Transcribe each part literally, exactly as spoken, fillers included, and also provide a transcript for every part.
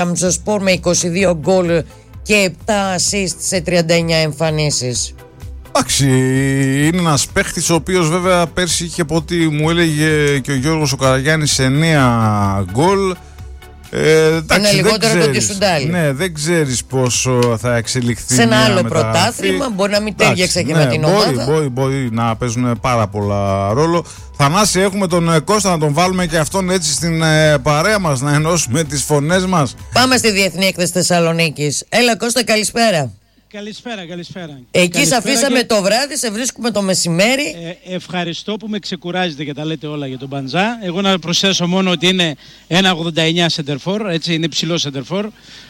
Τραμζοσπόρ με είκοσι δύο γκολ και επτά assist σε τριάντα εννιά εμφανίσεις. Εντάξει, είναι ένας παίχτης ο οποίος βέβαια πέρσι είχε από ό,τι μου έλεγε και ο Γιώργος ο Καραγιάννης εννέα γκολ. Ε, εντάξει, ένα λιγότερο από τη Σουντάλη. Ναι, δεν ξέρεις πόσο θα εξελιχθεί σε ένα άλλο μεταγραφή. Πρωτάθλημα. Μπορεί να μην τέριαξε και ναι, με την μπορεί, ομάδα. Μπορεί, μπορεί να παίζουν πάρα πολλά ρόλο. Θανάση, έχουμε τον Κώστα να τον βάλουμε και αυτόν έτσι στην ε, παρέα μας, να ενώσουμε τις φωνές μας. Πάμε στη Διεθνή Έκθεση Θεσσαλονίκης. Έλα Κώστα, καλησπέρα. Καλησπέρα, καλησπέρα. Εκεί σε αφήσαμε και... το βράδυ, σε βρίσκουμε το μεσημέρι. Ε, ευχαριστώ που με ξεκουράζετε και τα λέτε όλα για τον Μπαντζά. Εγώ να προσθέσω μόνο ότι είναι ένα ογδόντα εννιά σεντερφόρ, έτσι είναι υψηλό σεντερφόρ.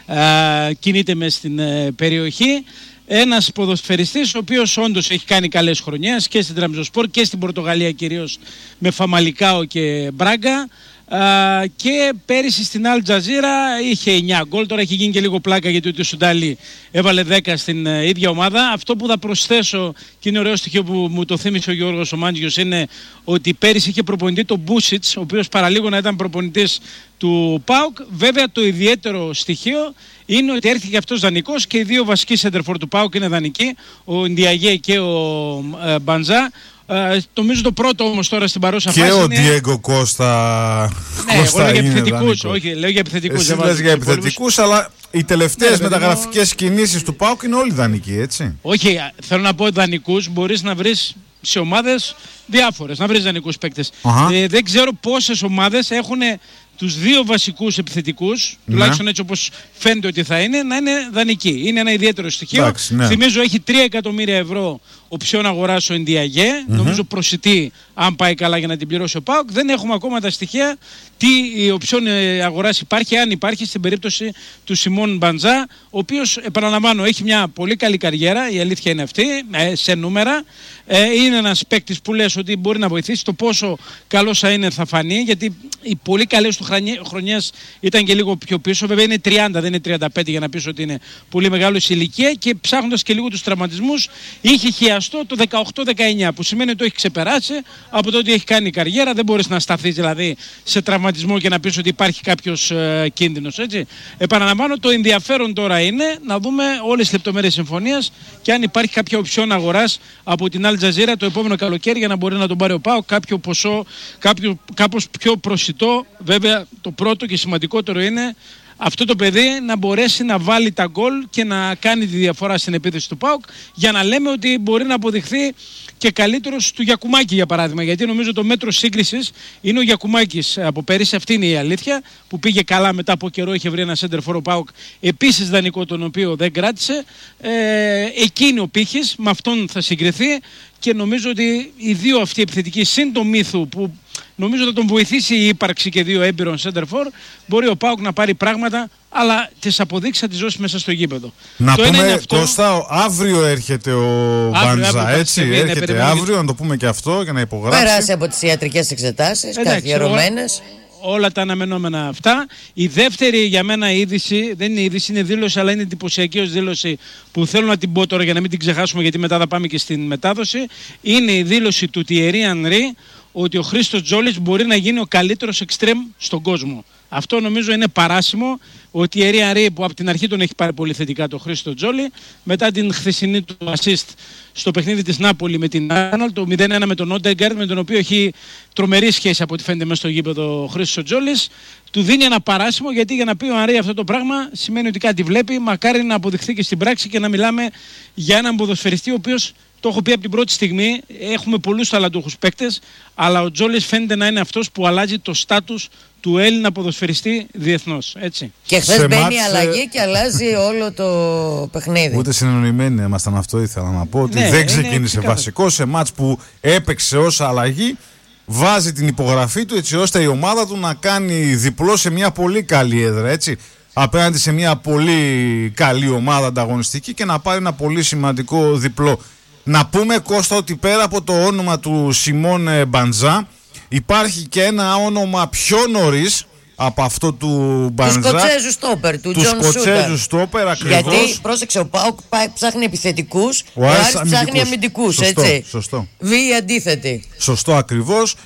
Κινείται μες στην ε, περιοχή. Ένας ποδοσφαιριστής ο οποίος όντως έχει κάνει καλές χρονιές και στην Τραμζοσπόρ και στην Πορτογαλία κυρίως με Φαμαλικάο και Μπράγκα. Uh, και πέρυσι στην Αλ Τζαζίρα είχε εννιά γκολ. Τώρα έχει γίνει και λίγο πλάκα γιατί ο Σουντάλη έβαλε δέκα στην uh, ίδια ομάδα. Αυτό που θα προσθέσω και είναι ωραίο στοιχείο που μου το θύμισε ο Γιώργος ο Μάντζιος είναι ότι πέρυσι είχε προπονητή τον Μπούσιτς, ο οποίος παραλίγο να ήταν προπονητής του ΠΑΟΚ. Βέβαια το ιδιαίτερο στοιχείο είναι ότι έρχεται και αυτός δανεικός και οι δύο βασικοί σέντερφορ του ΠΑΟΚ είναι δανεικοί, ο Ντιαγέ και ο uh, Μπαντζά. Uh, νομίζω το πρώτο όμως τώρα στην παρούσα και φάση. Και ο είναι... Διέγκο Κώστα. Ναι, εγώ λέω για επιθετικούς. Όχι, λέω για επιθετικούς. Εσύ λες για επιθετικούς, αλλά οι τελευταίες ναι, μεταγραφικές ναι. κινήσεις του ΠΑΟΚ είναι όλοι δανεικοί, έτσι. Όχι, θέλω να πω δανεικούς μπορείς να βρεις σε ομάδες διάφορες, να βρεις δανεικούς παίκτες. Uh-huh. Ε, δεν ξέρω πόσες ομάδες έχουν τους δύο βασικούς επιθετικούς, ναι. τουλάχιστον έτσι όπως φαίνεται ότι θα είναι, να είναι δανεικοί. Είναι ένα ιδιαίτερο στοιχείο. Εντάξει, ναι. Θυμίζω έχει τρία εκατομμύρια ευρώ οψιόν αγοράς ο Ντιαγέ. Mm-hmm. Νομίζω προσιτή αν πάει καλά για να την πληρώσει ο ΠΑΟΚ. Δεν έχουμε ακόμα τα στοιχεία τι η οψιόν αγοράς υπάρχει, αν υπάρχει στην περίπτωση του Σιμών Μπαντζά, ο οποίος, επαναλαμβάνω, έχει μια πολύ καλή καριέρα, η αλήθεια είναι αυτή, σε νούμερα. Είναι ένας παίκτης που λες ότι μπορεί να βοηθήσει. Το πόσο καλός θα είναι θα φανεί, γιατί οι πολύ καλές του χρονιές ήταν και λίγο πιο πίσω. Βέβαια είναι τριάντα, δεν είναι τριάντα πέντε για να πεις ότι είναι πολύ μεγάλο σε ηλικία, και ψάχνοντας και λίγο τους τραυματισμούς είχε χιαστό το δεκαοκτώ δεκαεννιά, που σημαίνει ότι το έχει ξεπεράσει από το ότι έχει κάνει καριέρα. Δεν μπορείς να σταθείς δηλαδή σε τραυματισμό και να πεις ότι υπάρχει κάποιος ε, κίνδυνος, έτσι. Επαναλαμβάνω, το ενδιαφέρον τώρα είναι να δούμε όλες τις λεπτομέρειες συμφωνίας και αν υπάρχει κάποια οψιόν αγοράς από την Αλ Τζαζίρα το επόμενο καλοκαίρι για να μπορεί να τον πάρει ο ΠΑΟΚ κάποιο ποσό, κάποιο, κάπως πιο προσιτό. Βέβαια το πρώτο και σημαντικότερο είναι αυτό το παιδί να μπορέσει να βάλει τα γκολ και να κάνει τη διαφορά στην επίθεση του ΠΑΟΚ, για να λέμε ότι μπορεί να αποδειχθεί και καλύτερος του Γιακουμάκη, για παράδειγμα. Γιατί νομίζω το μέτρο σύγκρισης είναι ο Γιακουμάκης από πέρυσι, αυτή είναι η αλήθεια, που πήγε καλά μετά από καιρό, είχε βρει ένα σέντερ φορ ο ΠΑΟΚ, επίσης δανεικό, τον οποίο δεν κράτησε. Ε, εκεί είναι ο πύχης, με αυτόν θα συγκριθεί, και νομίζω ότι οι δύο αυτοί επιθετικοί συν το Μύθου, που νομίζω θα τον βοηθήσει η ύπαρξη και δύο έμπειρων center for, μπορεί ο ΠΑΟΚ να πάρει πράγματα, αλλά τις αποδείξεις θα τις δώσει μέσα στο γήπεδο. Να το πούμε, αυτό... Κώστα, αύριο έρχεται ο Μπαντζά, έτσι, έρχεται, έρχεται αύριο, να το πούμε και αυτό για να υπογράψει. Πέρασε από τις ιατρικές εξετάσεις, καθιερωμένες. Όλα τα αναμενόμενα αυτά. Η δεύτερη για μένα είδηση, δεν είναι είδηση, είναι δήλωση, αλλά είναι εντυπωσιακή ως δήλωση που θέλω να την πω τώρα για να μην την ξεχάσουμε, γιατί μετά θα πάμε και στην μετάδοση. Είναι η δήλωση του Τιερί Ανρί ότι ο Χρήστος Τζόλης μπορεί να γίνει ο καλύτερος εξτρέμ στον κόσμο. Αυτό νομίζω είναι παράσιμο. Ο Τιερί Ανρί, που από την αρχή τον έχει πάρει πολύ θετικά το Χρήστο Τζόλη, μετά την χθεσινή του assist στο παιχνίδι της Νάπολη με την Άρνολ, το μηδέν ένα με τον Όντεγκαρντ, με τον οποίο έχει τρομερή σχέση από ό,τι φαίνεται μέσα στο γήπεδο ο Χρήστος Τζόλης, του δίνει ένα παράσιμο, γιατί για να πει ο Ανρί αυτό το πράγμα σημαίνει ότι κάτι βλέπει. Μακάρι να αποδειχθεί και στην πράξη και να μιλάμε για έναν ποδοσφαιριστή ο οποίος, το έχω πει από την πρώτη στιγμή, έχουμε πολλούς ταλαντούχους παίκτες, αλλά ο Τζόλης φαίνεται να είναι αυτός που αλλάζει το στάτους του Έλληνα ποδοσφαιριστή διεθνώς, έτσι. Και χθες μπαίνει η αλλαγή και αλλάζει όλο το παιχνίδι. Ούτε συνεννοημένοι ήμασταν, αυτό ήθελα να πω, ότι ναι, δεν ξεκίνησε βασικό σε μάτς που έπαιξε ως αλλαγή. Βάζει την υπογραφή του έτσι ώστε η ομάδα του να κάνει διπλό σε μια πολύ καλή έδρα, έτσι, απέναντι σε μια πολύ καλή ομάδα ανταγωνιστική, και να πάρει ένα πολύ σημαντικό διπλό. Να πούμε, Κώστα, ότι πέρα από το όνομα του Σιμών Μπαντζά υπάρχει και ένα όνομα πιο νωρίς από αυτό του Μπαντζά. Του Σκοτσέζου στόπερ, του Τζον Σούτα. Του Σκοτσέζου στόπερ, ακριβώς. Γιατί, πρόσεξε, ο ΠΑΟΚ ψάχνει επιθετικούς, ο Άρης ψάχνει αμυντικούς, σωστό, έτσι. Σωστό. Βίοι αντίθετοι. Σωστό ακριβώς.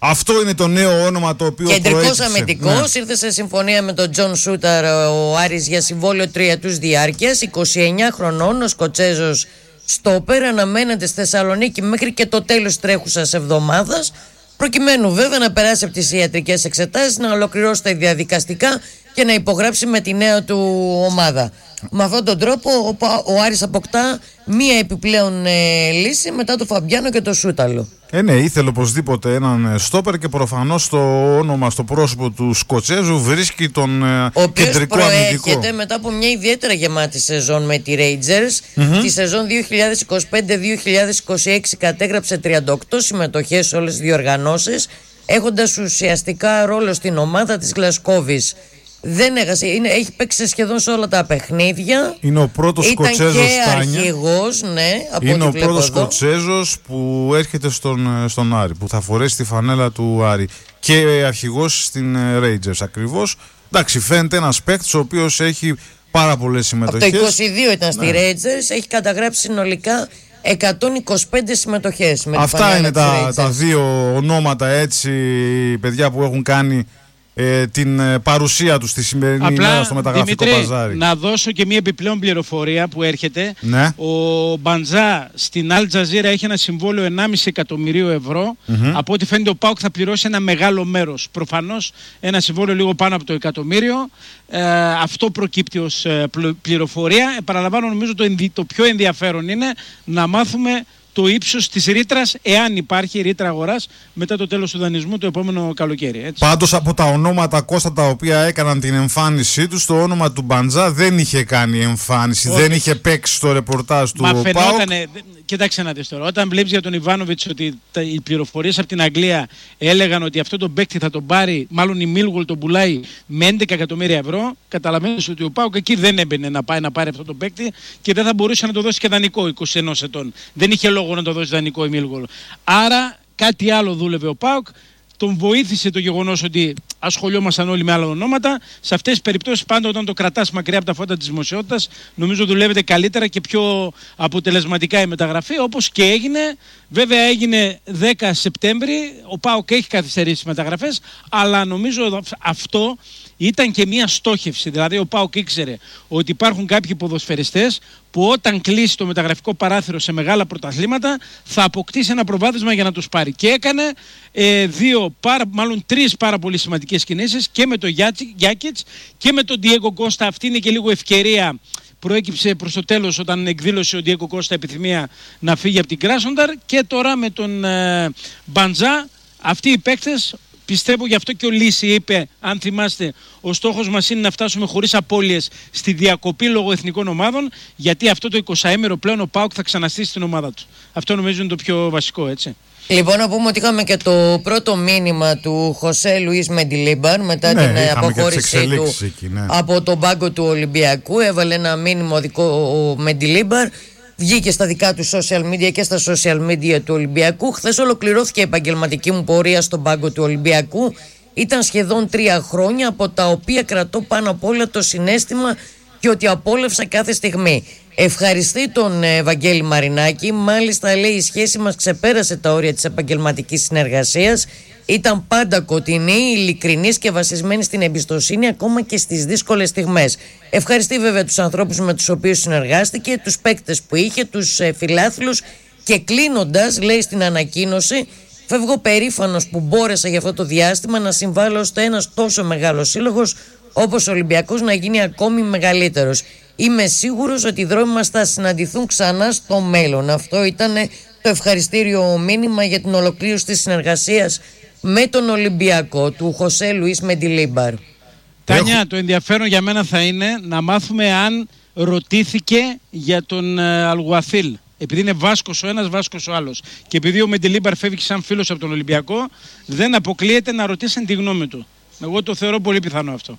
Αυτό είναι το νέο όνομα το οποίο προέκυψε. Κεντρικός αμυντικός, ναι. Ήρθε σε συμφωνία με τον Τζον Σούταρ ο Άρης για συμβόλαιο τριετούς διάρκειας. είκοσι εννιά χρονών, ο Σκοτσέζος στόπερ αναμένεται στη Θεσσαλονίκη μέχρι και το τέλος τρέχουσας εβδομάδας, προκειμένου βέβαια να περάσει από τις ιατρικές εξετάσεις, να ολοκληρώσει τα διαδικαστικά και να υπογράψει με τη νέα του ομάδα. Με αυτόν τον τρόπο ο, ο Άρης αποκτά μία επιπλέον ε, λύση μετά το Φαμπιάνο και το Σούταλο. Ε, ναι, ήθελε οπωσδήποτε έναν στόπερ και προφανώς το όνομα στο πρόσωπο του Σκοτσέζου βρίσκει τον ε, κεντρικό αμυντικό. Ο οποίος μετά από μια ιδιαίτερα γεμάτη σεζόν με τη Rangers. Mm-hmm. Τη σεζόν δύο χιλιάδες είκοσι πέντε δύο χιλιάδες είκοσι έξι κατέγραψε τριάντα οκτώ συμμετοχές σε όλες τις διοργανώσεις, έχοντας ουσιαστικά ρόλο στην ομάδα της Γλασκόβης. Δεν έχασε, είναι, έχει παίξει σχεδόν σε όλα τα παιχνίδια. Είναι ο πρώτος Σκοτσέζος, Τάνια. Αρχηγός, ναι, από είναι ο εδώ. πρώτος Σκοτσέζος που έρχεται στον, στον Άρη, που θα φορέσει τη φανέλα του Άρη. Και αρχηγός στην Rangers ακριβώς. Εντάξει, φαίνεται ένας παίκτης ο οποίος έχει πάρα πολλές συμμετοχές. Από το είκοσι δύο ήταν στη, ναι, Rangers, έχει καταγράψει συνολικά εκατόν είκοσι πέντε συμμετοχές. Με Αυτά είναι τα, τα δύο ονόματα, έτσι, παιδιά, που έχουν κάνει Ε, την ε, παρουσία του στη σημερινή Απλά, ημέρα στο μεταγραφικό Δημήτρη, παζάρι. Να δώσω και μία επιπλέον πληροφορία που έρχεται. Ναι. Ο Μπαντζά στην Αλ Τζαζίρα έχει ένα συμβόλαιο ενάμιση εκατομμυρίου ευρώ. Mm-hmm. Από ό,τι φαίνεται ο ΠΑΟΚ θα πληρώσει ένα μεγάλο μέρος. Προφανώς ένα συμβόλαιο λίγο πάνω από το εκατομμύριο. Ε, αυτό προκύπτει ως ε, πληροφορία. Επαναλαμβάνω, νομίζω το, το πιο ενδιαφέρον είναι να μάθουμε το ύψος της ρήτρας, εάν υπάρχει ρήτρα αγοράς μετά το τέλος του δανεισμού το επόμενο καλοκαίρι. Έτσι. Πάντως από τα ονόματα, Κώστα, τα οποία έκαναν την εμφάνισή τους, το όνομα του Μπαντζά δεν είχε κάνει εμφάνιση. Όχι. Δεν είχε παίξει στο ρεπορτάζ του. Μα ΠΑΟΚ. φαινότανε, κοίταξε να δεις τώρα, όταν βλέπεις για τον Ιβάνοβιτς ότι τα, οι πληροφορίες από την Αγγλία έλεγαν ότι αυτό τον παίκτη θα τον πάρει, μάλλον η Μίλγολ τον πουλάει με έντεκα εκατομμύρια ευρώ, καταλαβαίνεις ότι ο ΠΑΟΚ εκεί δεν έμπαινε να πάει να πάρει αυτό τον παίκτη και δεν θα μπορούσε να το δώσει και δανεικό είκοσι ένα ετών. Δεν είχε λόγο να το δώσει δανεικό η Μίλγολ. Άρα κάτι άλλο δούλευε ο ΠΑΟΚ. Τον βοήθησε το γεγονός ότι ασχολιόμασταν όλοι με άλλα ονόματα. Σε αυτές τις περιπτώσεις, πάντα όταν το κρατάς μακριά από τα φώτα της δημοσιότητας, νομίζω δουλεύεται καλύτερα και πιο αποτελεσματικά η μεταγραφή, όπως και έγινε. Βέβαια έγινε δέκα Σεπτέμβρη, ο ΠΑΟΚ έχει καθυστερήσει μεταγραφές, αλλά νομίζω αυτό ήταν και μια στόχευση. Δηλαδή ο ΠΑΟΚ ήξερε ότι υπάρχουν κάποιοι ποδοσφαιριστές που όταν κλείσει το μεταγραφικό παράθυρο σε μεγάλα πρωταθλήματα θα αποκτήσει ένα προβάδισμα για να τους πάρει. Και έκανε ε, δύο, πάρα, μάλλον τρεις πάρα πολύ σημαντικές κινήσεις και με τον Γιάκιτς και με τον Ντιέγκο Κώστα. Αυτή είναι και λίγο ευκαιρία. Προέκυψε προς το τέλος όταν εκδήλωσε ο Ντιέγκο Κώστα επιθυμία να φύγει από την Κράσνονταρ, και τώρα με τον ε, Μπαντζά. Αυτοί οι παίκτες, πιστεύω, γι' αυτό και ο Λύση είπε, αν θυμάστε, ο στόχος μας είναι να φτάσουμε χωρίς απώλειες στη διακοπή λόγω εθνικών ομάδων, γιατί αυτό το εικοσαήμερο πλέον ο ΠΑΟΚ θα ξαναστήσει την ομάδα του. Αυτό νομίζω είναι το πιο βασικό, έτσι. Λοιπόν, να πούμε ότι είχαμε και το πρώτο μήνυμα του Χωσέ Λουίς Μεντιλίμπαρ μετά, ναι, την αποχώρησή του εκεί, ναι, από τον πάγκο του Ολυμπιακού. Έβαλε ένα μήνυμα δικό ο Μεντιλίμπαρ. Βγήκε στα δικά του social media και στα social media του Ολυμπιακού. Χθες ολοκληρώθηκε η επαγγελματική μου πορεία στον πάγκο του Ολυμπιακού. Ήταν σχεδόν τρία χρόνια, από τα οποία κρατώ πάνω απ' όλα το συναίσθημα και ότι απόλαυσα κάθε στιγμή. Ευχαριστεί τον Βαγγέλη Μαρινάκη. Μάλιστα, λέει, η σχέση μας ξεπέρασε τα όρια της επαγγελματικής συνεργασίας. Ήταν πάντα κοντινή, ειλικρινής και βασισμένη στην εμπιστοσύνη, ακόμα και στις δύσκολες στιγμές. Ευχαριστεί βέβαια τους ανθρώπους με τους οποίους συνεργάστηκε, τους παίκτες που είχε, τους φιλάθλους, και κλείνοντας, λέει στην ανακοίνωση, φεύγω περήφανος που μπόρεσα για αυτό το διάστημα να συμβάλλω ώστε ένας τόσο μεγάλος σύλλογος όπως ο Ολυμπιακός να γίνει ακόμη μεγαλύτερος. Είμαι σίγουρος ότι οι δρόμοι μας θα συναντηθούν ξανά στο μέλλον. Αυτό ήταν το ευχαριστήριο μήνυμα για την ολοκλήρωση της συνεργασίας με τον Ολυμπιακό του Χωσέ Λουίς Μεντιλίμπαρ. Τάνια, Έχω... το ενδιαφέρον για μένα θα είναι να μάθουμε αν ρωτήθηκε για τον ε, Αλγουαθίλ. Επειδή είναι Βάσκος ο ένας, Βάσκος ο άλλος. Και επειδή ο Μεντιλίμπαρ φεύγει σαν φίλος από τον Ολυμπιακό, δεν αποκλείεται να ρωτήσουν τη γνώμη του. Εγώ το θεωρώ πολύ πιθανό αυτό.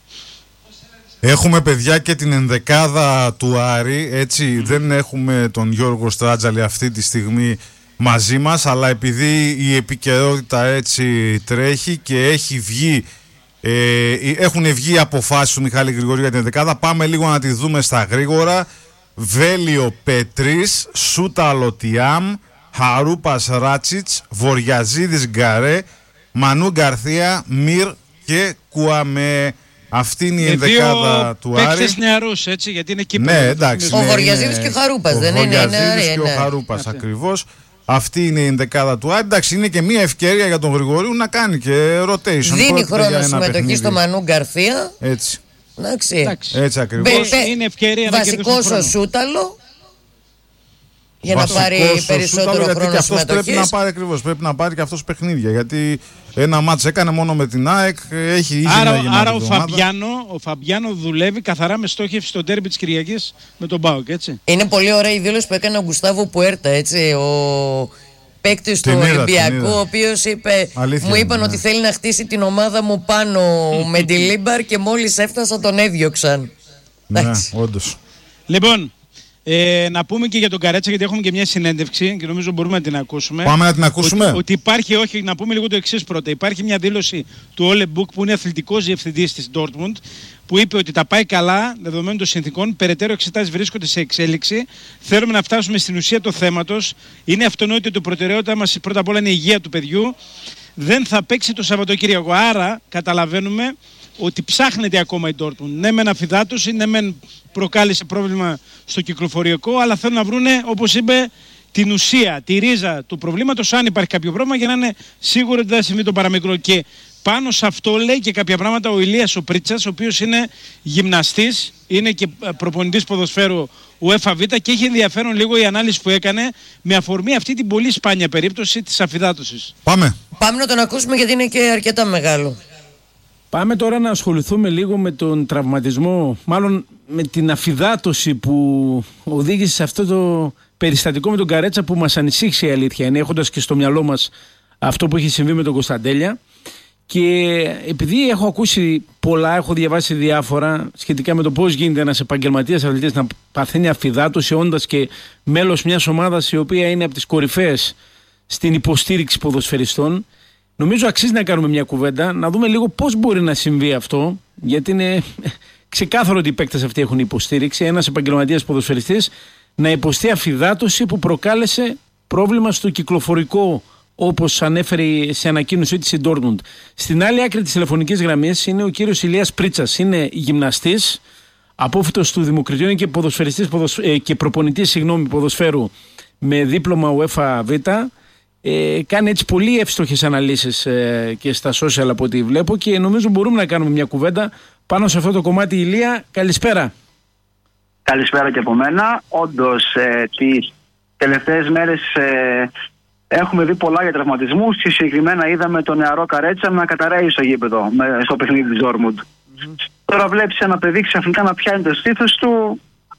Έχουμε, παιδιά, και την ενδεκάδα του Άρη, έτσι, mm. δεν έχουμε τον Γιώργο Στράτζαλη αυτή τη στιγμή μαζί μας, αλλά επειδή η επικαιρότητα έτσι τρέχει και έχει βγει, ε, έχουν βγει αποφάσεις του Μιχάλη Γρηγορίου για την ενδεκάδα, πάμε λίγο να τη δούμε στα γρήγορα. Βέλιο Πετρίς, Σούτα Λοτιάμ, Χαρούπας Ράτσιτς, Βοριαζίδης Γκαρέ, Μανού Γκαρθία, Μυρ και Κουαμέ. Αυτή είναι η ενδεκάδα του Άρη. Παίκτες νεαρούς, έτσι, γιατί είναι Κύπρο. Ναι, εντάξει. Ο ναι, Γοργιαζίδης και ο Χαρούπας, δεν είναι? Ο Γοργιαζίδης είναι, και ναι. ο Χαρούπας, ακριβώς. Αυτή είναι η ενδεκάδα του Άρη. Εντάξει, είναι και μια ευκαιρία για τον Γρηγορίου να κάνει και rotation. Δίνει χρόνο συμμετοχή στο Μανού Γκαρθία. Έτσι. Εντάξει. Εντάξει. Έτσι ακριβώς. Είναι ευκαιρία να κερδίσουν βασικός χρόνο. ο Σούταλο. Για Βασικός να πάρει περισσότερο Σούταλο, χρόνο γιατί αυτός συμμετοχής. πρέπει να πάρει ακριβώς. Πρέπει να πάρει και αυτός παιχνίδια. Γιατί ένα μάτς έκανε μόνο με την ΑΕΚ. Έχει ήδη άρα μια άρα ο, ομάδα. Φαμπιάνο, ο Φαμπιάνο δουλεύει καθαρά με στόχευση στο ντέρμπι της Κυριακής με τον ΠΑΟΚ, έτσι. Είναι πολύ ωραία η δήλωση που έκανε ο Γκουστάβο Πουέρτα, έτσι. Ο παίκτης του Την είδα, Ολυμπιακού, την είδα. ο οποίος είπε, Αλήθεια μου είναι, είπαν ναι. ότι θέλει να χτίσει την ομάδα μου πάνω με τη Λίμπαρ και μόλις έφτασα τον έδιωξαν. Ναι, Εντάξει. όντως. Λοιπόν, ε, να πούμε και για τον Καρέτσα, γιατί έχουμε και μια συνέντευξη και νομίζω μπορούμε να την ακούσουμε. Πάμε να την ακούσουμε. Ότι, ότι υπάρχει, όχι, να πούμε λίγο το εξής πρώτα. Υπάρχει μια δήλωση του Όλε Μπουκ, που είναι αθλητικός διευθυντής της Dortmund, που είπε ότι τα πάει καλά δεδομένων των συνθήκων. Περαιτέρω εξετάσεις βρίσκονται σε εξέλιξη. Θέλουμε να φτάσουμε στην ουσία του θέματος. Είναι αυτονόητο ότι η προτεραιότητα μας πρώτα απ' όλα είναι η υγεία του παιδιού. Δεν θα παίξει το Σαββατοκύριακο. Άρα καταλαβαίνουμε ότι ψάχνεται ακόμα η Dortmund. Ναι, μεν αφυδάτωση, ναι, μεν προκάλεσε πρόβλημα στο κυκλοφοριακό, αλλά θέλουν να βρούνε, όπως είπε, την ουσία, τη ρίζα του προβλήματος, αν υπάρχει κάποιο πρόβλημα, για να είναι σίγουρο ότι δεν θα συμβεί το παραμικρό. Και πάνω σε αυτό λέει και κάποια πράγματα ο Ηλίας ο Πρίτσας, ο οποίος είναι γυμναστής, είναι και προπονητής ποδοσφαίρου UEFA Β, και έχει ενδιαφέρον λίγο η ανάλυση που έκανε με αφορμή αυτή την πολύ σπάνια περίπτωση της αφυδάτωσης. Πάμε. Πάμε να τον ακούσουμε γιατί είναι και αρκετά μεγάλο. Πάμε τώρα να ασχοληθούμε λίγο με τον τραυματισμό, μάλλον με την αφυδάτωση που οδήγησε σε αυτό το περιστατικό με τον Καρέτσα, που μας ανησύχησε, η αλήθεια είναι, έχοντας και στο μυαλό μας αυτό που έχει συμβεί με τον Κωνσταντέλια. Και επειδή έχω ακούσει πολλά, έχω διαβάσει διάφορα σχετικά με το πώς γίνεται ένας επαγγελματίας αθλητής να παθαίνει αφυδάτωση, όντας και μέλος μιας ομάδας η οποία είναι από τις κορυφαίες στην υποστήριξη ποδοσφαιριστών, νομίζω αξίζει να κάνουμε μια κουβέντα, να δούμε λίγο πώς μπορεί να συμβεί αυτό, γιατί είναι ξεκάθαρο ότι οι παίκτες αυτοί έχουν υποστήριξη. Ένας επαγγελματίας ποδοσφαιριστής να υποστεί αφυδάτωση που προκάλεσε πρόβλημα στο κυκλοφορικό, όπως ανέφερε σε ανακοίνωσή της η Dortmund. Στην άλλη άκρη της τηλεφωνικής γραμμής είναι ο κύριος Ηλίας Πρίτσας. Είναι γυμναστής, απόφοιτος του Δημοκρατίου, είναι και, ποδοσφαιριστής, ποδοσ... ε, και προπονητής συγγνώμη, ποδοσφαίρου με δίπλωμα UEFA Β. Ε, κάνει έτσι πολύ εύστοχες αναλύσεις ε, και στα social από ό,τι βλέπω, και νομίζω μπορούμε να κάνουμε μια κουβέντα πάνω σε αυτό το κομμάτι. Ηλία, καλησπέρα. Καλησπέρα και από μένα. Όντως, ε, τις τελευταίες μέρες ε, έχουμε δει πολλά για τραυματισμούς. Συγκεκριμένα είδαμε τον νεαρό Καρέτσα να καταραίει στο γήπεδο, με, στο παιχνίδι της Dortmund. Mm-hmm. Τώρα βλέπεις ένα παιδί ξαφνικά να πιάνει το στήθος του.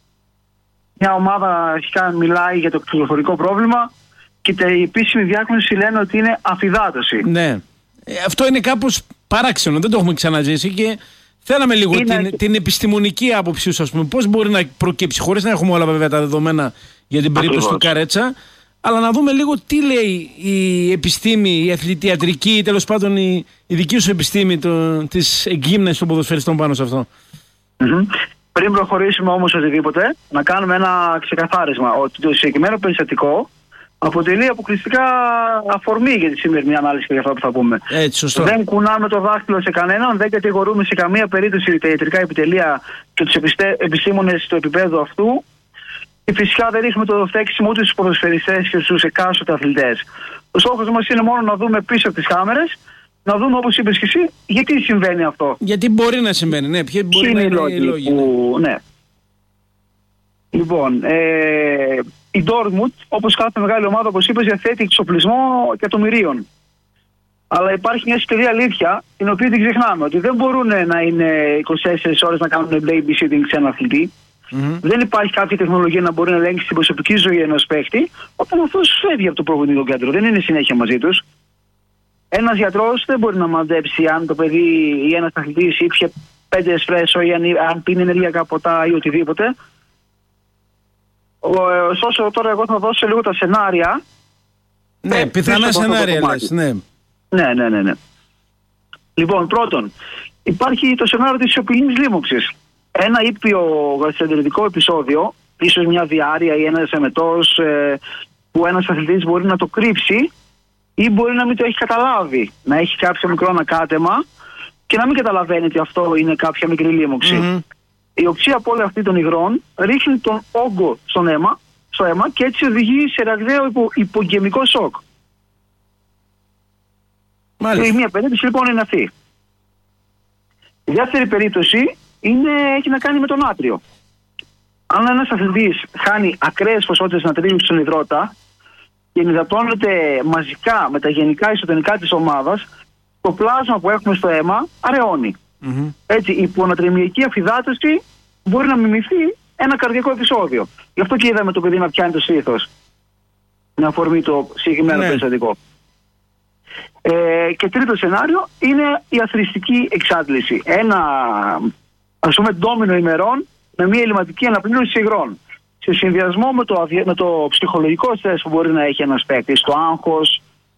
Μια ομάδα αρχικά μιλάει για το κυκλοφορικό πρόβλημα και η επίσημη διάγνωση λένε ότι είναι αφυδάτωση. Ναι. Ε, αυτό είναι κάπως παράξενο, δεν το έχουμε ξαναζήσει, και θέλαμε λίγο είναι... την, την επιστημονική άποψη σου, ας πούμε, πώς μπορεί να προκύψει, χωρίς να έχουμε όλα βέβαια τα δεδομένα για την περίπτωση του Καρέτσα, αλλά να δούμε λίγο τι λέει η επιστήμη, η αθλητιατρική, τέλος πάντων η, η δική σου επιστήμη το, της εγκύμνασης των ποδοσφαιριστών πάνω σε αυτό. Mm-hmm. Πριν προχωρήσουμε όμως οτιδήποτε, να κάνουμε ένα ξεκαθάρισμα ότι το συγκεκριμένο περιστατικό αποτελεί αποκλειστικά αφορμή για τη σημερινή ανάλυση και για αυτό που θα πούμε. Έτσι, σωστό. Δεν κουνάμε το δάχτυλο σε κανέναν, δεν κατηγορούμε σε καμία περίπτωση τα ιατρικά επιτελεία και τους επιστήμονες του επίπεδου αυτού. Και φυσικά δεν ρίχνουμε το φταίξιμο ούτε στους ποδοσφαιριστές και στους εκάστοτε αθλητές. Ο στόχος μας είναι μόνο να δούμε πίσω από τις κάμερες, να δούμε, όπως είπες και εσύ, γιατί συμβαίνει αυτό. Γιατί μπορεί να συμβαίνει, ναι. Ποιοι μπορεί να είναι οι λόγοι. Που... Ναι. Λοιπόν, ε, η Dortmund, όπως κάθε μεγάλη ομάδα, όπως είπες, διαθέτει εξοπλισμό εκατομμυρίων. Αλλά υπάρχει μια σκληρή αλήθεια, την οποία δεν ξεχνάμε, ότι δεν μπορούν να είναι είκοσι τέσσερις ώρες να κάνουν babysitting σε έναν αθλητή. Mm-hmm. Δεν υπάρχει κάποια τεχνολογία να μπορεί να ελέγξει την προσωπική ζωή ενός παίχτη, όταν αυτός φεύγει από το προπονητικό κέντρο, δεν είναι συνέχεια μαζί τους. Ένας γιατρός δεν μπορεί να μαντέψει αν το παιδί ή ένας αθλητής ήπιε πέντε εσπρέσο ή αν, αν πίνει ενεργειακά ποτά ή οτιδήποτε. Ωστόσο, τώρα εγώ θα δώσω λίγο τα σενάρια. Ναι, πιθανά σενάρια λες, ναι. Ναι, ναι, ναι, ναι. Λοιπόν, πρώτον, υπάρχει το σενάριο της σιωπηλής λίμωξης. Ένα ήπιο γαστρεντερικό επεισόδιο, ίσως μια διάρρεια ή ένας εμετός, ε, που ένας αθλητής μπορεί να το κρύψει ή μπορεί να μην το έχει καταλάβει, να έχει κάποιο μικρό ανακάτεμα και να μην καταλαβαίνει ότι αυτό είναι κάποια μικρή λίμωξη. Mm-hmm. Η οξία από όλη αυτή των υγρών ρίχνει τον όγκο στον αίμα, στο αίμα και έτσι οδηγεί σε ραγδαίο υπο, υπογεμικό σοκ. Μάλιστα. Η μία περίπτωση λοιπόν είναι αυτή. Η δεύτερη περίπτωση είναι, έχει να κάνει με τον νάτριο. Αν ένας αθλητής χάνει ακραίες ποσότητες νατρίου στον υδρότα και ενυδατώνεται μαζικά με τα γενικά ισοτονικά της ομάδας, το πλάσμα που έχουμε στο αίμα αραιώνει. Mm-hmm. Έτσι, η υπονατρεμιακή αφυδάτωση μπορεί να μιμηθεί ένα καρδιακό επεισόδιο. Γι' αυτό και είδαμε το παιδί να πιάνει το στήθος, να αφορμή το συγκεκριμένο ναι. περιστατικό. Ε, και τρίτο σενάριο είναι η αθροιστική εξάντληση. Ένα, ας πούμε, ντόμινο ημερών με μια ελληματική αναπλήρωση υγρών. Σε συνδυασμό με το, με το ψυχολογικό στρες που μπορεί να έχει ένας παίκτης, το άγχος,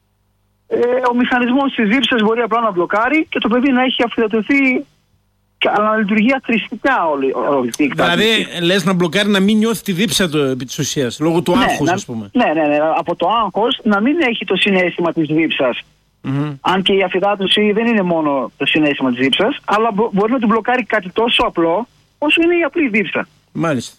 ε, ο μηχανισμός της δίψας μπορεί απλά να μπλοκάρει και το παιδί να έχει αφυδατωθεί, αλλά να λειτουργεί αθροιστικά όλη, όλη η Δηλαδή, λες να μπλοκάρει να μην νιώθει τη δίψα του επί της ουσίας, λόγω του ναι, άγχους, να, ας πούμε. Ναι, ναι, ναι, από το άγχος να μην έχει το συναίσθημα της δίψας. Mm-hmm. Αν και η αφυδάτωση δεν είναι μόνο το συναίσθημα της δίψας, αλλά μπο, μπορεί να του μπλοκάρει κάτι τόσο απλό όσο είναι η απλή δίψα. Μάλιστα.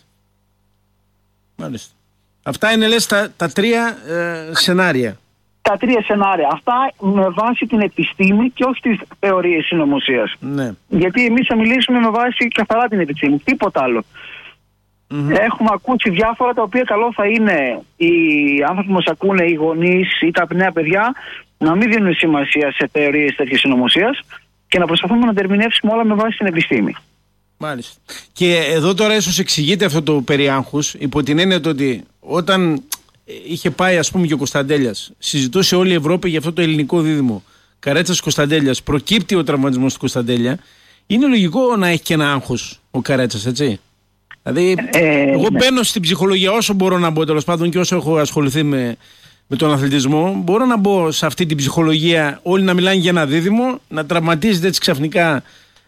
Μάλιστα. Αυτά είναι, λες, τα, τα τρία ε, σενάρια. Τα τρία σενάρια. Αυτά με βάση την επιστήμη και όχι τις θεωρίες συνωμοσίας. Ναι. Γιατί εμείς θα μιλήσουμε με βάση καθαρά την επιστήμη. Τίποτα άλλο. Mm-hmm. Έχουμε ακούσει διάφορα τα οποία καλό θα είναι οι άνθρωποι που μας ακούνε, οι γονείς ή τα νέα παιδιά, να μην δίνουν σημασία σε θεωρίες τέτοιες συνωμοσίας και να προσπαθούμε να τα ερμηνεύσουμε όλα με βάση την επιστήμη. Μάλιστα. Και εδώ τώρα ίσως εξηγείται αυτό το περί άγχους, υπό την έννοια ότι όταν είχε πάει, ας πούμε, και ο Κωνσταντέλιας, συζητούσε όλη η Ευρώπη για αυτό το ελληνικό δίδυμο Καρέτσας Κωνσταντέλιας, προκύπτει ο τραυματισμός του Κωνσταντέλια, είναι λογικό να έχει και ένα άγχος ο Καρέτσας, έτσι. Δηλαδή, ε, εγώ ναι. μπαίνω στην ψυχολογία όσο μπορώ να μπω, τέλος πάντων, και όσο έχω ασχοληθεί με, με τον αθλητισμό, μπορώ να μπω σε αυτή την ψυχολογία. Όλοι να μιλάνε για ένα δίδυμο, να τραυματίζεται έτσι ξαφνικά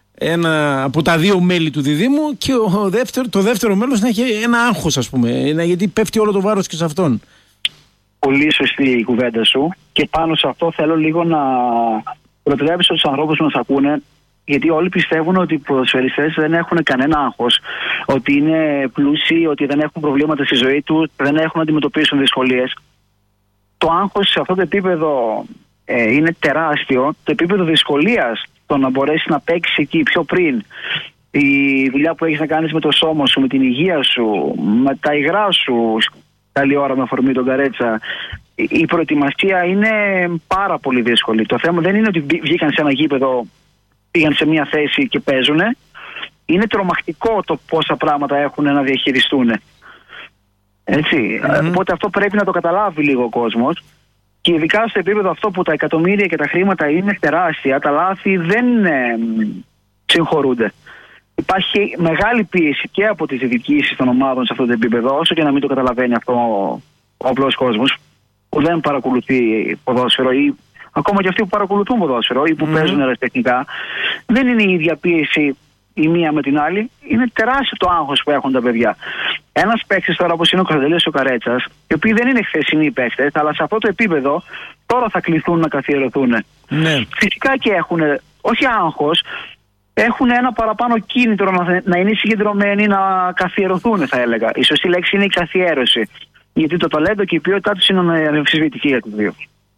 ένα από τα δύο μέλη του διδήμου και ο δεύτερο, το δεύτερο μέλος να έχει ένα άγχος, ας πούμε, γιατί πέφτει όλο το βάρος και σε αυτόν. Πολύ σωστή η κουβέντα σου και πάνω σε αυτό θέλω λίγο να προτρέψω τους ανθρώπους που μας ακούνε, γιατί όλοι πιστεύουν ότι οι ποδοσφαιριστές δεν έχουν κανένα άγχος, ότι είναι πλούσιοι, ότι δεν έχουν προβλήματα στη ζωή τους, δεν έχουν να αντιμετωπίσουν δυσκολίες. Το άγχος σε αυτό το επίπεδο ε, είναι τεράστιο. Το επίπεδο δυσκολίας, το να μπορέσει να παίξει εκεί πιο πριν, η δουλειά που έχεις να κάνεις με το σώμα σου, με την υγεία σου, με τα υγρά σου, καλή ώρα με αφορμή τον Καρέτσα, η προετοιμασία είναι πάρα πολύ δύσκολη. Το θέμα δεν είναι ότι βγήκαν σε ένα γήπεδο, πήγαν σε μια θέση και παίζουνε. Είναι τρομακτικό το πόσα πράγματα έχουν να διαχειριστούν. Έτσι. Mm-hmm. Οπότε αυτό πρέπει να το καταλάβει λίγο ο κόσμος. Και ειδικά στο επίπεδο αυτό που τα εκατομμύρια και τα χρήματα είναι τεράστια, τα λάθη δεν ε, συγχωρούνται. Υπάρχει μεγάλη πίεση και από τις διοικήσεις των ομάδων σε αυτό το επίπεδο, όσο και να μην το καταλαβαίνει αυτό ο απλός κόσμος που δεν παρακολουθεί ποδόσφαιρο ή ακόμα και αυτοί που παρακολουθούν ποδόσφαιρο ή που mm-hmm. παίζουν αεραστεχνικά. Δεν είναι η ίδια πίεση η μία με την άλλη. Είναι τεράστιο το άγχος που έχουν τα παιδιά. Ένας παίκτης τώρα όπως είναι ο Κωνσταντέλιας ο Καρέτσας, οι οποίοι δεν είναι χθεσινοί παίκτες, αλλά σε αυτό το επίπεδο τώρα θα κληθούν να καθιερωθούν. Ναι. Φυσικά και έχουν, όχι άγχος, έχουν ένα παραπάνω κίνητρο να, να είναι συγκεντρωμένοι, να καθιερωθούν, θα έλεγα. Η σωστή λέξη είναι η καθιέρωση. Γιατί το ταλέντο και η ποιότητά τους είναι αναμφισβητική για τους δύο.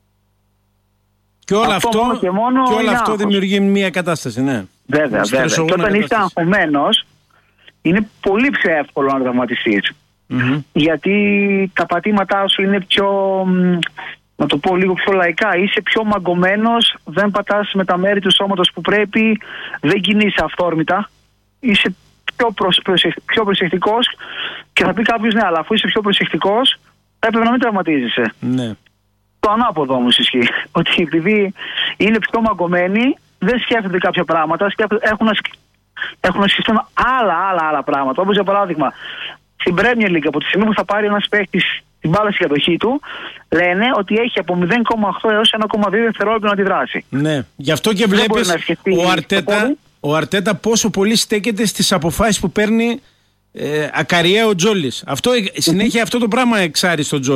Και όλο αυτό, αυτό, και μόνο και όλο αυτό δημιουργεί μια κατάσταση, ναι. Βέβαια, βέβαια. Και όταν είσαι αγχωμένος, είναι πολύ πιο εύκολο να τραυματιστείς. Mm-hmm. Γιατί τα πατήματά σου είναι πιο, να το πω λίγο πιο λαϊκά, είσαι πιο μαγκωμένος, δεν πατάς με τα μέρη του σώματος που πρέπει, δεν κινείσαι αυθόρμητα, είσαι πιο, προσ, προσεχ, πιο προσεκτικός και θα πει κάποιος ναι, αλλά αφού είσαι πιο προσεκτικός, έπρεπε να μην τραυματίζεσαι. Ναι. Το ανάποδο όμως ισχύει, ότι επειδή είναι πιο μαγκωμένοι, δεν σκέφτονται κάποια πράγματα, σκέφτονται, έχουν, να, έχουν να σκεφτούν άλλα, άλλα, άλλα πράγματα. Όπως για παράδειγμα, στην Premier League, από τη στιγμή που θα πάρει ένας παίκτης την μπάλα στην κατοχή του, λένε ότι έχει από μηδέν κόμμα οκτώ έως ένα κόμμα δύο δευτερόλεπτα να αντιδράσει. Ναι, γι' αυτό και βλέπεις ο Αρτέτα, ο Αρτέτα πόσο πολύ στέκεται στις αποφάσεις που παίρνει ε, ακαριέα ο Τζόλης. Αυτό, συνέχεια αυτό το πράγμα εξάρει στο Τζόλι.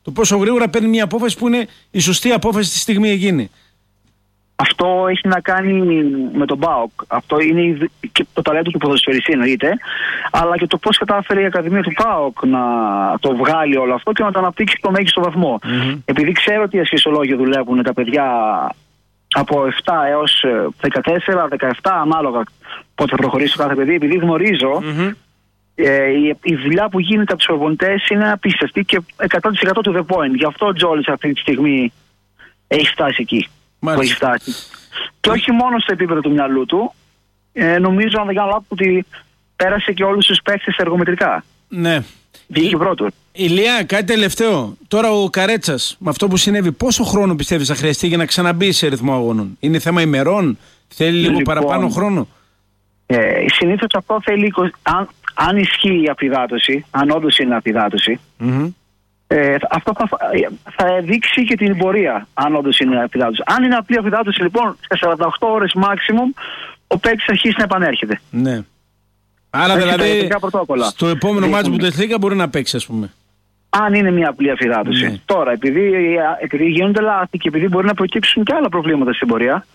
Το πόσο γρήγορα παίρνει μια απόφαση που είναι η σωστή απόφαση τη στιγμή εκείνη. Αυτό έχει να κάνει με τον ΠΑΟΚ. Αυτό είναι και το ταλέντο του ποδοσφαιριστή, εννοείται, αλλά και το πώς κατάφερε η Ακαδημία του ΠΑΟΚ να το βγάλει όλο αυτό και να το αναπτύξει στο μέγιστο βαθμό. Mm-hmm. Επειδή ξέρω ότι οι ασφυσιολόγοι δουλεύουν τα παιδιά από επτά έως δεκατέσσερα, δεκαεπτά, ανάλογα πότε θα προχωρήσει το κάθε παιδί, επειδή γνωρίζω mm-hmm. ε, η, η δουλειά που γίνεται από τους προπονητές είναι απίστευτη και εκατό τοις εκατό to the point. Γι' αυτό ο Τζόλης αυτή τη στιγμή έχει φτάσει εκεί. Που έχει φτάσει. Και όχι μόνο στο επίπεδο του μυαλού του, ε, νομίζω, αν δεν κάνω λάθος, ότι πέρασε και όλους τους παίκτες εργομετρικά. Ναι. Βγήκε πρώτο. Ηλία, κάτι τελευταίο. Τώρα ο Καρέτσας, με αυτό που συνέβη, πόσο χρόνο πιστεύεις θα χρειαστεί για να ξαναμπεί σε ρυθμό αγώνων? Είναι θέμα ημερών? Θέλει λίγο λοιπόν, παραπάνω χρόνο? Ε, συνήθως αυτό θέλει, αν, αν ισχύει η απειδάτωση, αν όντως είναι απειδάτωση, mm-hmm. Ε, αυτό θα, θα δείξει και την πορεία, αν όντως είναι αφιδάτωση. Αν είναι απλή αφιδάτωση, λοιπόν, σε σαράντα οκτώ ώρες maximum, ο παίκτης αρχίσει να επανέρχεται. Ναι. Άρα δηλαδή, στο επόμενο μάτσο που τελικά μπορεί να παίξει, ας πούμε. Αν είναι μια απλή αφιδάτωση. Ναι. Τώρα, επειδή, επειδή γίνονται λάθη και επειδή μπορεί να προκύψουν και άλλα προβλήματα στην πορεία,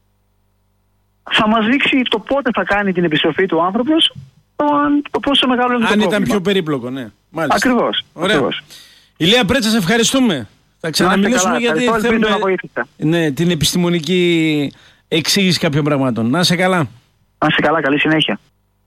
θα μας δείξει το πότε θα κάνει την επιστροφή του άνθρωπος, το, το πόσο μεγάλο είναι το πρόβλημα. Αν ήταν πιο περίπλοκο, ναι. Μάλιστα. Ακριβώς. Ακριβώς. Ηλία Πρέτσα, σε ευχαριστούμε. Θα ξαναμιλήσουμε γιατί θέλουμε ναι, την επιστημονική εξήγηση κάποιων πραγμάτων. Να είσαι καλά. Να είσαι καλά, καλή συνέχεια.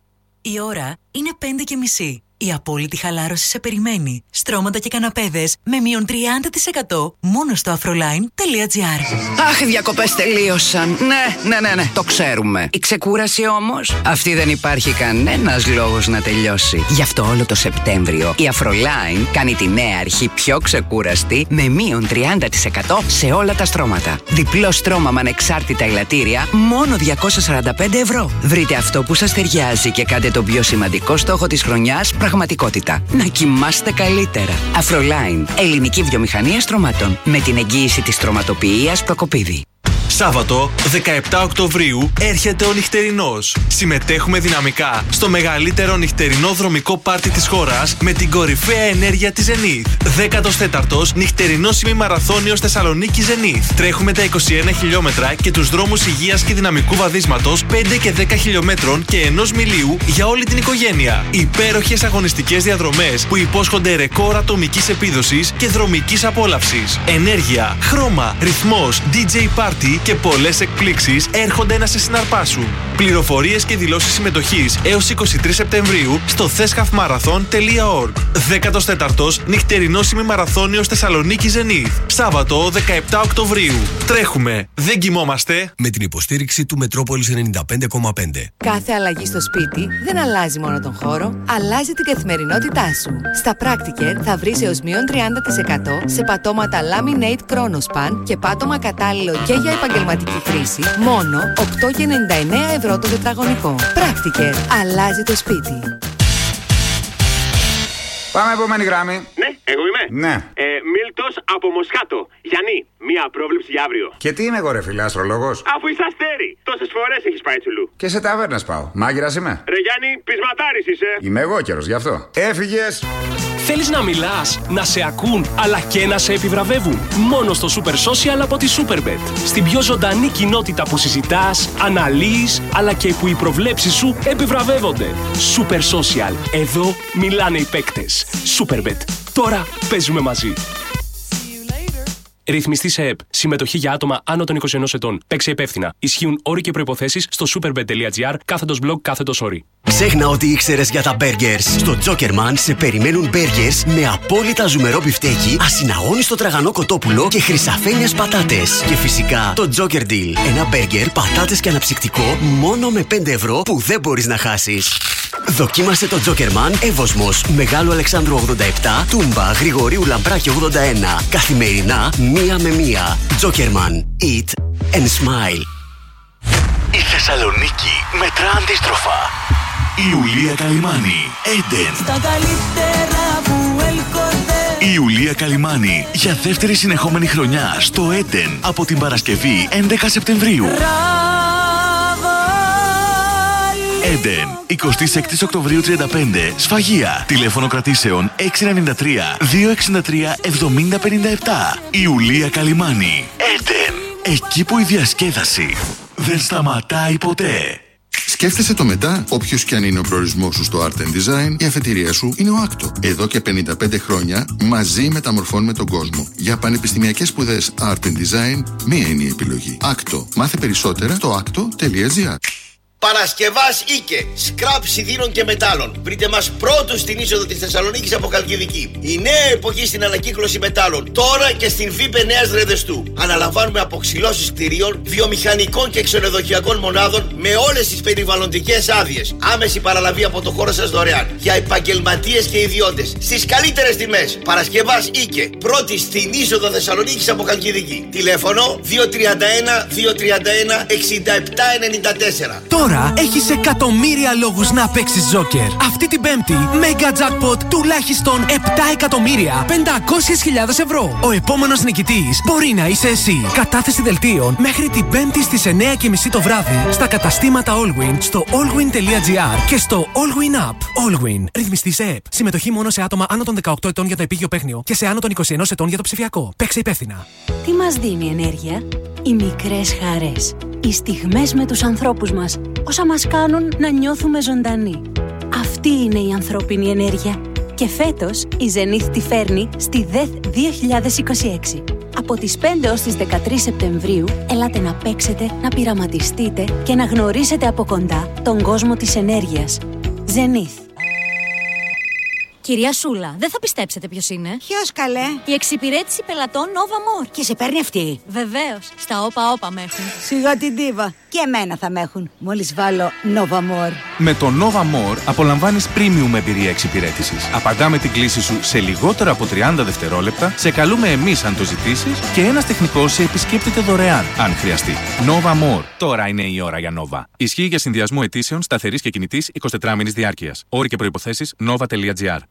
Η ώρα είναι πέντε και μισή. Η απόλυτη χαλάρωση σε περιμένει. Στρώματα και καναπέδες με μείον τριάντα τοις εκατό μόνο στο afroline τελεία gr. Αχ, οι διακοπές τελείωσαν. Ναι, ναι, ναι, ναι, το ξέρουμε. Η ξεκούραση όμως, αυτή δεν υπάρχει κανένας λόγος να τελειώσει. Γι' αυτό όλο το Σεπτέμβριο η Afroline κάνει τη νέα αρχή πιο ξεκούραστη με μείον τριάντα τοις εκατό σε όλα τα στρώματα. Διπλό στρώμα με ανεξάρτητα ελαττήρια, μόνο διακόσια σαράντα πέντε ευρώ. Βρείτε αυτό που σας ταιριάζει και κάντε τον πιο σημαντικό στόχο της χρονιάς πραγματικότητα. Να κοιμάστε καλύτερα. Afroline, ελληνική βιομηχανία στρωμάτων. Με την εγγύηση της στρωματοποιίας Προκοπίδη. Σάββατο δεκαεπτά Οκτωβρίου έρχεται ο νυχτερινός. Συμμετέχουμε δυναμικά στο μεγαλύτερο νυχτερινό δρομικό πάρτι της χώρας με την κορυφαία ενέργεια της Zenith. δέκατος τέταρτος νυχτερινός ημιμαραθώνιος Θεσσαλονίκη Zenith. Τρέχουμε τα είκοσι ένα χιλιόμετρα και τους δρόμους υγείας και δυναμικού βαδίσματος πέντε και δέκα χιλιόμετρων και ενός μιλίου για όλη την οικογένεια. Υπέροχες αγωνιστικές διαδρομές που υπόσχονται ρεκόρ ατομικής επίδοσης και δρομικής απόλαυσης. Ενέργεια, χρώμα, ρυθμός, ντι τζέι Party και πολλές εκπλήξεις έρχονται να σε συναρπάσουν. Πληροφορίες και δηλώσεις συμμετοχής έως είκοσι τρεις Σεπτεμβρίου στο θέσχαφ μαραθών τελεία org. δέκατος τέταρτος νυχτερινός ημιμαραθώνιος Θεσσαλονίκη Zenith. Σάββατο δεκαεπτά Οκτωβρίου. Τρέχουμε, δεν κοιμόμαστε. Με την υποστήριξη του Μετρόπολης ενενήντα πέντε κόμμα πέντε. Κάθε αλλαγή στο σπίτι δεν αλλάζει μόνο τον χώρο, αλλάζει την καθημερινότητά σου. Στα Practiker θα βρεις έως μείον τριάντα τοις εκατό σε πατώματα Laminate Chronospan και πάτωμα κατάλληλο και για επαγγελματική χρήση, μόνο οκτώ και ενενήντα εννέα ευρώ το τετραγωνικό. Practiker. Αλλάζει το σπίτι. Πάμε επόμενη γράμμη. Ναι, εγώ είμαι. Ναι. Ε, Μίλτος από Μοσχάτο. Γιάννη, μία πρόβλεψη για αύριο. Και τι είμαι εγώ, ρε φίλε, αστρολόγος? Αφού είσαι αστέρι, τόσες φορές έχεις πάει τσουλού. Και σε ταβέρνες πάω. Μάγειρας είμαι. Ρε Γιάννη, πεισματάρης είσαι. Είμαι εγώ καιρος γι' αυτό. Έφυγες. Θέλεις να μιλάς, να σε ακούν, αλλά και να σε επιβραβεύουν? Μόνο στο Super Social από τη Superbet. Στην πιο ζωντανή κοινότητα που συζητάς, αναλύεις, αλλά και που οι προβλέψεις σου επιβραβεύονται. Super Social. Εδώ μιλάνε οι παίκτες. Superbet. Τώρα παίζουμε μαζί. Ρυθμιστή σε ΕΠ. Συμμετοχή για άτομα άνω των είκοσι ενός ετών. Παίξε υπεύθυνα. Ισχύουν όροι και προϋποθέσεις στο superbet τελεία gr κάθετος blog κάθετος όροι. Ξέχνα ό,τι ήξερες για τα burgers. Στο Jokerman σε περιμένουν burgers με απόλυτα ζουμερό μπιφτέκι, ασυναγώνιστο τραγανό κοτόπουλο και χρυσαφένιες πατάτες. Και φυσικά το Joker Deal. Ένα burger, πατάτες και αναψυκτικό μόνο με πέντε ευρώ που δεν μπορείς να χάσεις. Δοκίμασε το Jokerman Εύωσμος, Μεγάλου Αλεξάνδρου ογδόντα επτά, Τούμπα, Γρηγορίου Λαμπράκη ογδόντα ένα. Καθημερινά, μία με μία. Jokerman. Eat and smile. Η Θεσσαλονίκη μετρά αντίστροφα. Η Ιουλία Καλυμάνη, Έντεν. Στα καλύτερα που έλκονται. Η Ιουλία Καλυμάνη για δεύτερη συνεχόμενη χρονιά στο Έντεν από την Παρασκευή έντεκα Σεπτεμβρίου. Eden, εικοστή έκτη Οκτωβρίου τριάντα πέντε, Σφαγεία. Τηλέφωνο κρατήσεων έξι εννιά τρία δύο έξι τρία εβδομήντα πενήντα επτά. Ιουλία Καλιμάνη. Eden, εκεί που η διασκέδαση δεν σταματάει ποτέ. Σκέφτεσαι το μετά, όποιος και αν είναι ο προορισμός σου στο Art and Design, η αφετηρία σου είναι ο Acto. Εδώ και πενήντα πέντε χρόνια μαζί μεταμορφώνουμε τον κόσμο. Για πανεπιστημιακές σπουδές Art and Design, μία είναι η επιλογή. Acto. Μάθε περισσότερα στο acto τελεία gr. Παρασκευάς Ίκε, σκραπ σιδήρων και μετάλλων. Βρείτε μας πρώτους στην είσοδο της Θεσσαλονίκης από Χαλκιδική. Η νέα εποχή στην ανακύκλωση μετάλλων. Τώρα και στην ΒΥΠΕ Νέας Ρεδεστού. Αναλαμβάνουμε αποξυλώσεις κτηρίων, βιομηχανικών και ξενοδοχειακών μονάδων με όλες τις περιβαλλοντικές άδειες. Άμεση παραλαβή από το χώρο σας δωρεάν. Για επαγγελματίες και ιδιώτες. Στις καλύτερες τιμές. Παρασκευάς Ίκε, πρώτη στην είσοδο Θεσσαλονίκης από Χαλκιδική. Τηλέφωνο δύο τρία ένα δύο τρία ένα εξήντα επτά ενενήντα τέσσερα. Τώρα έχεις εκατομμύρια λόγους να παίξεις Joker. Αυτή την Πέμπτη, Mega Jackpot τουλάχιστον επτά εκατομμύρια πεντακόσιες χιλιάδες ευρώ. Ο επόμενος νικητής μπορεί να είσαι εσύ. Κατάθεση δελτίων μέχρι την Πέμπτη στις εννιά και μισή το βράδυ στα καταστήματα Allwyn, στο allwyn τελεία gr και στο Allwyn App. Allwyn. Ρυθμιστή σε ΕΠ. Συμμετοχή μόνο σε άτομα άνω των δεκαοκτώ ετών για το επίγειο παίχνιο και σε άνω των είκοσι ένα ετών για το ψηφιακό. Παίξε υπεύθυνα. Τι μας δίνει ενέργεια? Οι μικρές χαρές. Οι στιγμές με τους ανθρώπους μας. Όσα μας κάνουν να νιώθουμε ζωντανοί. Αυτή είναι η ανθρώπινη ενέργεια. Και φέτος η Zenith τη φέρνει στη ΔΕΘ δύο χιλιάδες είκοσι έξι. Από τις πέντε έως τις δεκατρείς Σεπτεμβρίου, ελάτε να παίξετε, να πειραματιστείτε και να γνωρίσετε από κοντά τον κόσμο της ενέργειας. Zenith. Κυρία Σούλα, δεν θα πιστέψετε ποιος είναι. Ποιος καλέ? Η εξυπηρέτηση πελατών Nova More. Και σε παίρνει αυτή? Βεβαίως. Στα όπα όπα με έχουν. Σιγά την τίβα. Και εμένα θα με έχουν. Μόλις βάλω Nova More. Με το Nova More απολαμβάνεις premium εμπειρία εξυπηρέτησης. Απαντάμε την κλήση σου σε λιγότερο από τριάντα δευτερόλεπτα, σε καλούμε εμείς αν το ζητήσεις και ένας τεχνικός σε επισκέπτεται δωρεάν, αν χρειαστεί. Nova More. Τώρα είναι η ώρα για Nova. Ισχύει για συνδυασμό αιτήσεων σταθερής και κινητής εικοσιτετράμηνης διάρκειας. Όροι και προϋποθέσεις nova τελεία gr.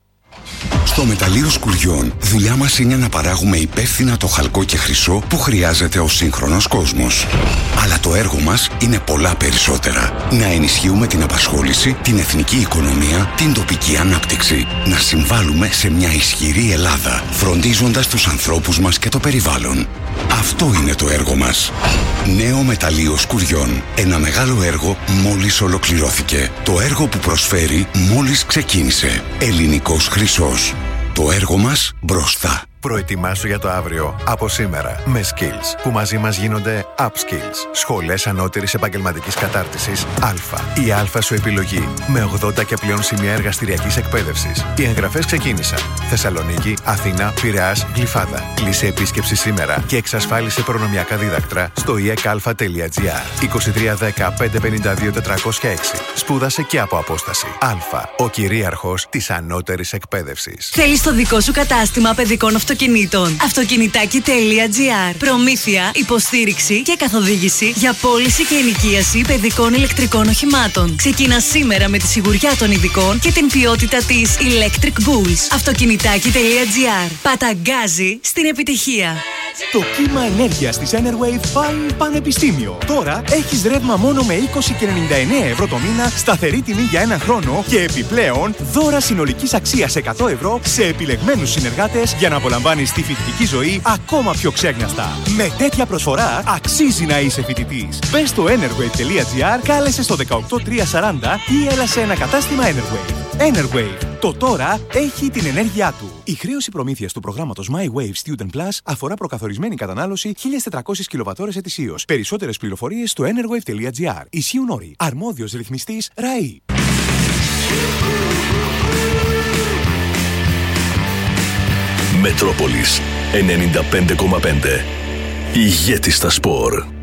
Στο μεταλλείο Σκουριών, δουλειά μας είναι να παράγουμε υπεύθυνα το χαλκό και χρυσό που χρειάζεται ο σύγχρονος κόσμος. Αλλά το έργο μας είναι πολλά περισσότερα. Να ενισχύουμε την απασχόληση, την εθνική οικονομία, την τοπική ανάπτυξη. Να συμβάλλουμε σε μια ισχυρή Ελλάδα, φροντίζοντας τους ανθρώπους μας και το περιβάλλον. Αυτό είναι το έργο μας. Νέο μεταλλείο Σκουριών. Ένα μεγάλο έργο μόλις ολοκληρώθηκε. Το έργο που προσφέρει μόλις ξεκίνησε. Ελληνικός χρυσός. Το έργο μας μπροστά. Προετοιμάσου για το αύριο από σήμερα με Skills, που μαζί μας γίνονται Upskills. Σχολές ανώτερης επαγγελματικής κατάρτισης Α. Η Α σου επιλογή με ογδόντα και πλέον σημεία εργαστηριακής εκπαίδευσης. Οι εγγραφές ξεκίνησαν. Θεσσαλονίκη, Αθήνα, Πειραιάς, Γλυφάδα. Κλείσε επίσκεψη σήμερα και εξασφάλισε προνομιακά δίδακτρα στο ι εκ α τελεία gr. είκοσι τρία δέκα πεντακόσια πενήντα δύο τετρακόσια έξι. Σπούδασε και από απόσταση. Α. Ο κυρίαρχος της ανώτερης εκπαίδευσης. Θέλεις το δικό σου κατάστημα παιδικών αυτοκινήτων. Αυτοκινητάκι τελεία gr. Προμήθεια, υποστήριξη και καθοδήγηση για πώληση και ενοικίαση παιδικών ηλεκτρικών οχημάτων. Ξεκίνα σήμερα με τη σιγουριά των ειδικών και την ποιότητα της Electric Bulls. Αυτοκινητάκι τελεία gr. Παταγκάζει στην επιτυχία. Το κύμα ενέργειας της Enerwave πάει πανεπιστήμιο. Τώρα έχεις ρεύμα μόνο με είκοσι και ενενήντα εννέα ευρώ το μήνα, σταθερή τιμή για ένα χρόνο και επιπλέον δώρα συνολικής αξίας εκατό ευρώ σε επιλεγμένους συνεργάτες για να απολαμβάνεις τη φοιτητική ζωή ακόμα πιο ξέγνιαστα. Με τέτοια προσφορά αξίζει να είσαι φοιτητής. Μπες στο enerwave τελεία gr, κάλεσε στο δεκαοκτώ τριακόσια σαράντα ή έλα σε ένα κατάστημα Enerwave. Enerwave. Το τώρα έχει την ενέργειά του. Η χρέωση προμήθειας του προγράμματος My Wave Student Plus αφορά προκαθορισμένη κατανάλωση χίλιες τετρακόσιες κιλοβατώρες ετησίως. Περισσότερες πληροφορίες στο enerwave τελεία gr. Ισχύουν όροι. Αρμόδιος ρυθμιστής ΡΑΗ. Μετρόπολης ενενήντα πέντε κόμμα πέντε. Ηγέτη στα σπορ.